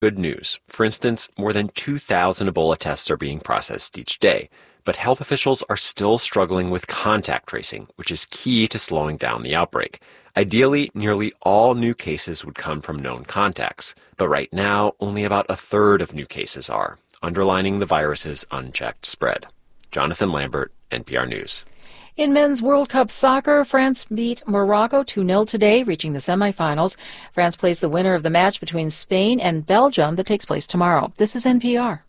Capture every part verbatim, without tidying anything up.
Good news. For instance, more than two thousand Ebola tests are being processed each day, but health officials are still struggling with contact tracing, which is key to slowing down the outbreak. Ideally, nearly all new cases would come from known contacts, but right now, only about a third of new cases are, underlining the virus's unchecked spread. Jonathan Lambert, N P R News. In men's World Cup soccer, France beat Morocco two nil today, reaching the semifinals. France plays the winner of the match between Spain and Belgium that takes place tomorrow. This is N P R.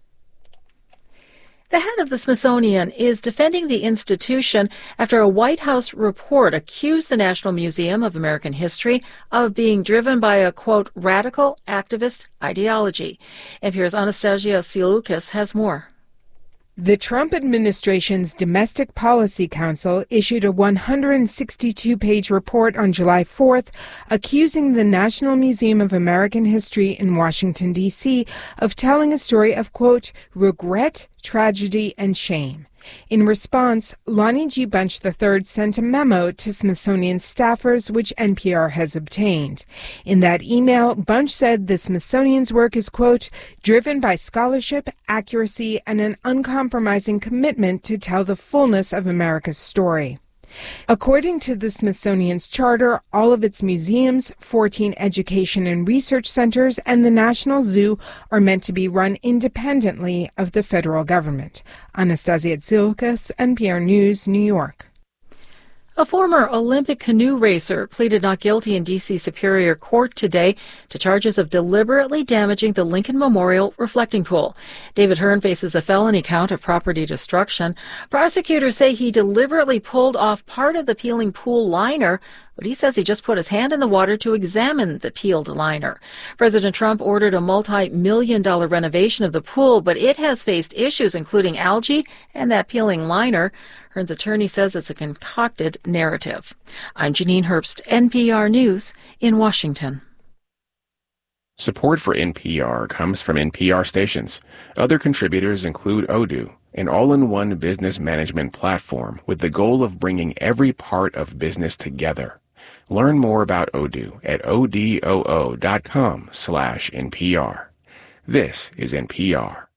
The head of the Smithsonian is defending the institution after a White House report accused the National Museum of American History of being driven by a, quote, radical activist ideology. N P R's Anastasia Siloukas has more. The Trump administration's Domestic Policy Council issued a one hundred sixty-two page report on July fourth accusing the National Museum of American History in Washington, D C of telling a story of, quote, regret, tragedy, and shame. In response, Lonnie G. Bunch the third sent a memo to Smithsonian staffers, which N P R has obtained. In that email, Bunch said the Smithsonian's work is, quote, driven by scholarship, accuracy, and an uncompromising commitment to tell the fullness of America's story. According to the Smithsonian's charter, all of its museums, fourteen education and research centers, and the National Zoo are meant to be run independently of the federal government. Anastasia Siloukas, N P R News, New York. A former Olympic canoe racer pleaded not guilty in D C Superior Court today to charges of deliberately damaging the Lincoln Memorial reflecting pool. David Hearn faces a felony count of property destruction. Prosecutors say he deliberately pulled off part of the peeling pool liner, but he says he just put his hand in the water to examine the peeled liner. President Trump ordered a multi-million dollar renovation of the pool, but it has faced issues including algae and that peeling liner. Hearn's attorney says it's a concocted narrative. I'm Janine Herbst, N P R News in Washington. Support for N P R comes from N P R stations. Other contributors include Odoo, an all-in-one business management platform with the goal of bringing every part of business together. Learn more about Odoo at odoo dot com slash N P R. This is N P R.